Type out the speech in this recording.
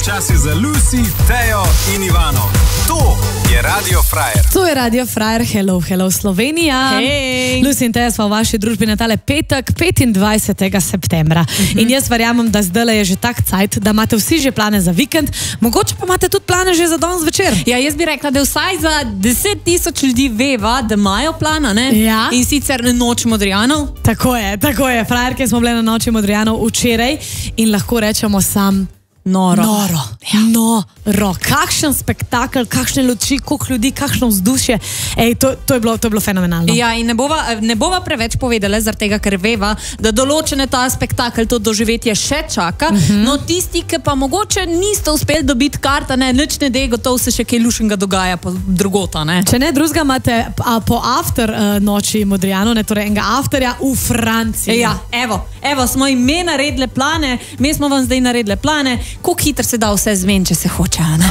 Čas je za Lucy, Tejo in Ivano. To je Radio Frajer. To je Radio Frajer. Hello, hello Slovenija. Hej. Lucy in Teja smo v vaši družbi na tale petek, 25. septembra. In jaz verjamem, da zdaj je že tak cajt, da imate vsi že plane za vikend, mogoče pa imate tudi plane že za danes zvečer. Ja, jaz bi rekla, da vsaj za 10.000 ljudi veva, da imajo plana, ne? Ja. In sicer Noč Modrijanov. Tako je. Frajerke smo bile na Noči Modrijanov včeraj in lahko rečemo sam noro. Ja. Noro. Kakšen spektakel, kakšne luči, koliko ljudi, kakšno vzdušje. Ej, to je bilo fenomenalno. Ja, in ne bova preveč povedala, zaradi tega, ker veva, da določene ta spektakel, to doživetje še čaka. No, tisti, ki pa mogoče niste uspeli dobiti karta, ne, nič ne de, gotovo se še kaj lušenega dogaja drugota, ne. Če ne drugega imate po after Noči Modrijanov, ne, torej enega afterja v Franciji. Ja, evo, smo ime naredile plane, mi smo vam zdaj naredile plane, koliko hitro se da vse zmen, če se hoče, ne?